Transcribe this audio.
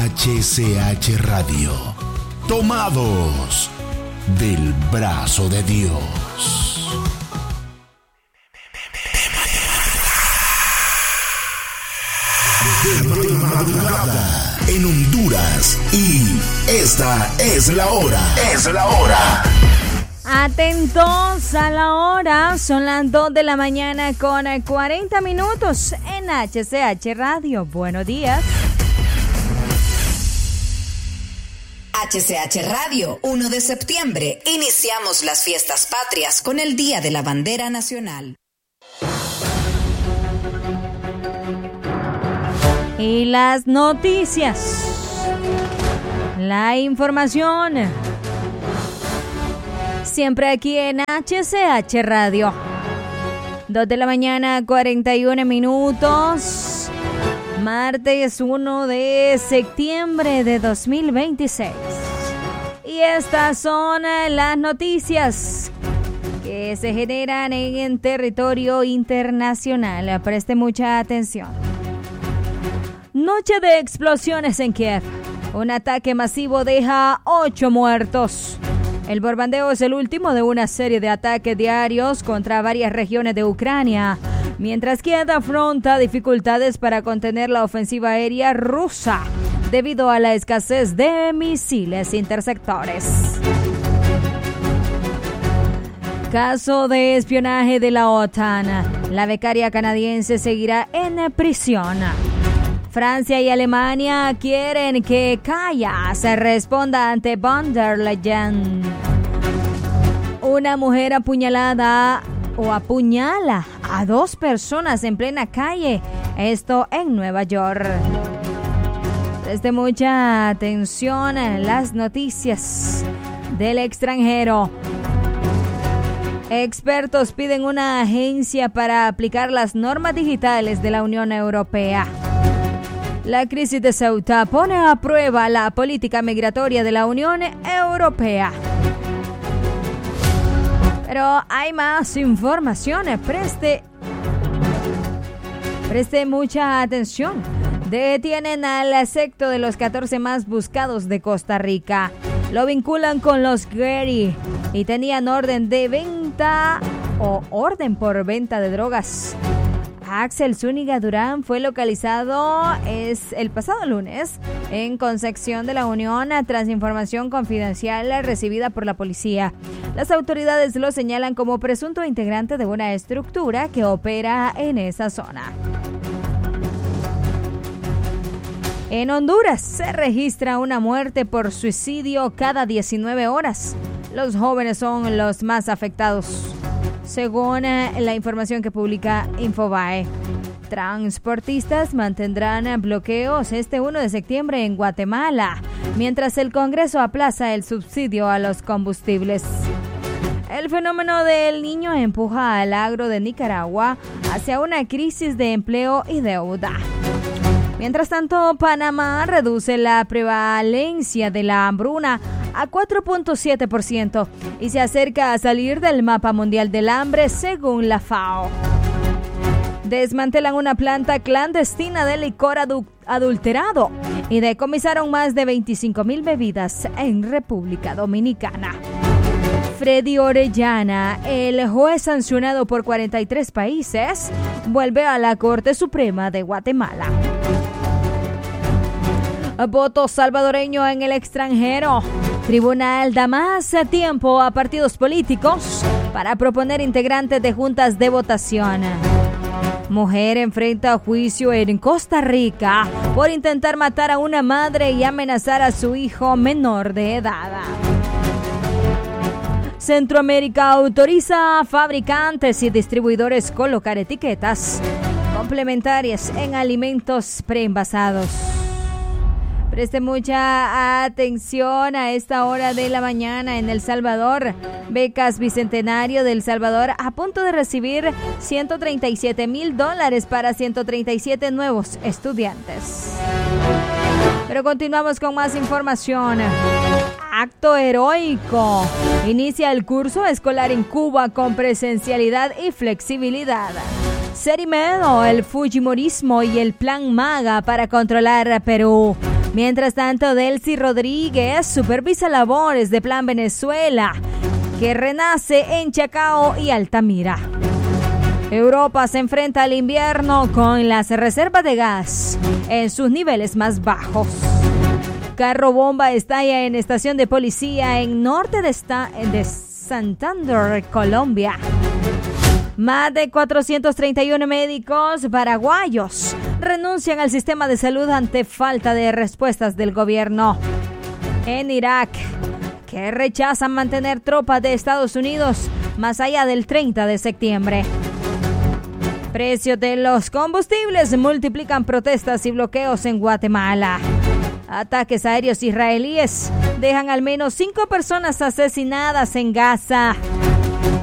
HCH Radio. Tomados del brazo de Dios. De madrugada en Honduras. Y esta es la hora. Es la hora. Atentos a la hora, son las 2 de la mañana con 40 minutos en HCH Radio. Buenos días. HCH Radio, 1 de septiembre. Iniciamos las fiestas patrias con el Día de la Bandera Nacional. Y las noticias, la información, siempre aquí en HCH Radio. 2 de la mañana, 41 minutos. Martes 1 de septiembre de 2026. Y estas son las noticias que se generan en territorio internacional. Preste mucha atención. Noche de explosiones en Kiev. Un ataque masivo deja 8 muertos. El bombardeo es el último de una serie de ataques diarios contra varias regiones de Ucrania, mientras Kiev afronta dificultades para contener la ofensiva aérea rusa debido a la escasez de misiles interceptores. Caso de espionaje de la OTAN. La becaria canadiense seguirá en prisión. Francia y Alemania quieren que Kaya se responda ante von der Leyen. Una mujer apuñala a 2 personas en plena calle. Esto en Nueva York. Preste mucha atención a las noticias del extranjero. Expertos piden una agencia para aplicar las normas digitales de la Unión Europea. La crisis de Ceuta pone a prueba la política migratoria de la Unión Europea. Pero hay más información. Preste mucha atención. Detienen al secto de los 14 más buscados de Costa Rica. Lo vinculan con los Gary y tenían orden por venta de drogas. Axel Zúñiga Durán fue localizado el pasado lunes en Concepción de la Unión tras información confidencial recibida por la policía. Las autoridades lo señalan como presunto integrante de una estructura que opera en esa zona. En Honduras se registra una muerte por suicidio cada 19 horas. Los jóvenes son los más afectados, según la información que publica Infobae. Transportistas mantendrán bloqueos este 1 de septiembre en Guatemala, mientras el Congreso aplaza el subsidio a los combustibles. El fenómeno del Niño empuja al agro de Nicaragua hacia una crisis de empleo y deuda. Mientras tanto, Panamá reduce la prevalencia de la hambruna a 4.7% y se acerca a salir del mapa mundial del hambre según la FAO. Desmantelan una planta clandestina de licor adulterado y decomisaron más de 25,000 bebidas en República Dominicana. Freddy Orellana, el juez sancionado por 43 países, vuelve a la Corte Suprema de Guatemala. Voto salvadoreño en el extranjero. Tribunal da más tiempo a partidos políticos para proponer integrantes de juntas de votación. Mujer enfrenta juicio en Costa Rica por intentar matar a una madre y amenazar a su hijo menor de edad. Centroamérica autoriza a fabricantes y distribuidores colocar etiquetas complementarias en alimentos preenvasados. Preste mucha atención a esta hora de la mañana en El Salvador. Becas Bicentenario de El Salvador a punto de recibir $137,000 para 137 nuevos estudiantes. Pero continuamos con más información. Acto heroico. Inicia el curso escolar en Cuba con presencialidad y flexibilidad. Serimedo, el fujimorismo y el plan MAGA para controlar Perú. Mientras tanto, Delcy Rodríguez supervisa labores de Plan Venezuela, que renace en Chacao y Altamira. Europa se enfrenta al invierno con las reservas de gas en sus niveles más bajos. Carro bomba estalla en estación de policía en norte de Santander, Colombia. Más de 431 médicos paraguayos renuncian al sistema de salud ante falta de respuestas del gobierno. En Irak, que rechazan mantener tropas de Estados Unidos más allá del 30 de septiembre. Precios de los combustibles multiplican protestas y bloqueos en Guatemala. Ataques aéreos israelíes dejan al menos 5 personas asesinadas en Gaza.